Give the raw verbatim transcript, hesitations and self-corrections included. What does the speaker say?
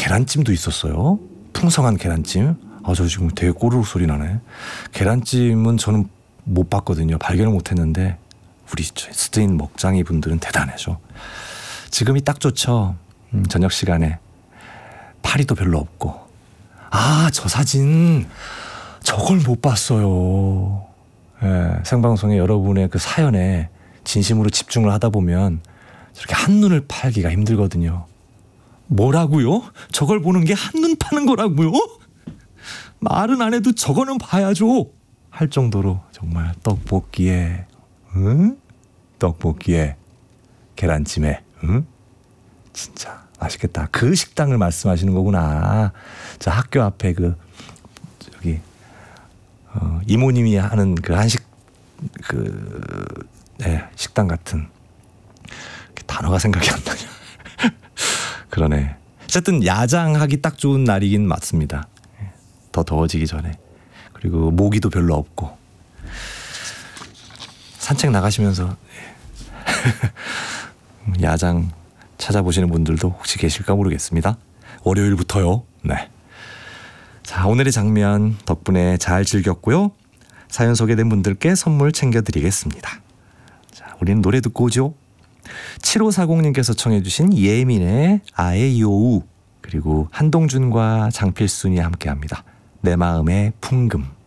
계란찜도 있었어요. 풍성한 계란찜. 아, 저 지금 되게 꼬르륵 소리 나네. 계란찜은 저는 못 봤거든요. 발견을 못했는데 우리 스페인 먹장이 분들은 대단하죠. 지금이 딱 좋죠. 음, 저녁 시간에 파리도 별로 없고. 아, 저 사진 저걸 못 봤어요. 예, 생방송에 여러분의 그 사연에 진심으로 집중을 하다 보면 저렇게 한눈을 팔기가 힘들거든요. 뭐라고요? 저걸 보는 게 한눈 파는 거라고요? 말은 안 해도 저거는 봐야죠 할 정도로 정말 떡볶이에 응? 떡볶이에 계란찜에 응? 진짜 맛있겠다. 그 식당을 말씀하시는 거구나. 자, 학교 앞에 그 저기 어, 이모님이 하는 그 한식 그 네, 식당 같은 단어가 생각이 안 나냐. 그러네. 어쨌든 야장하기 딱 좋은 날이긴 맞습니다. 더 더워지기 전에. 그리고 모기도 별로 없고 산책 나가시면서 야장 찾아보시는 분들도 혹시 계실까 모르겠습니다. 월요일부터요. 네. 자, 오늘의 장면 덕분에 잘 즐겼고요. 사연 소개된 분들께 선물 챙겨드리겠습니다. 자, 우리는 노래 듣고 오죠. 칠오사공님께서 청해 주신 예민의 아에이오우, 그리고 한동준과 장필순이 함께합니다. 내 마음의 풍금.